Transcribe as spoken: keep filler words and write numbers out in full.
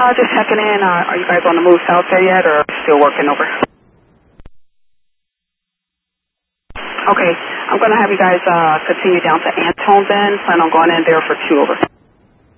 Uh, just checking in. Uh, are you guys on the move south there yet, or still working over? Okay, I'm going to have you guys uh, continue down to Antone then. Plan on going in there for two over.